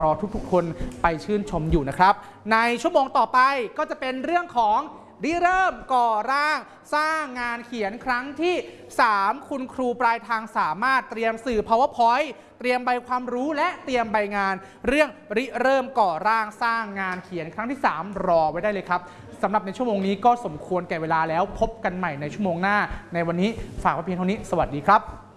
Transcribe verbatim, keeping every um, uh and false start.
รอทุกๆคนไปชื่นชมอยู่นะครับในชั่วโมงต่อไปก็จะเป็นเรื่องของริเริ่มก่อร่างสร้างงานเขียนครั้งที่สามคุณครูปลายทางสามารถเตรียมสื่อ PowerPoint เตรียมใบความรู้และเตรียมใบงานเรื่องริเริ่มก่อร่างสร้างงานเขียนครั้งที่สามรอไว้ได้เลยครับสำหรับในชั่วโมงนี้ก็สมควรแก่เวลาแล้วพบกันใหม่ในชั่วโมงหน้าในวันนี้ฝากไว้เพียงเท่านี้สวัสดีครับ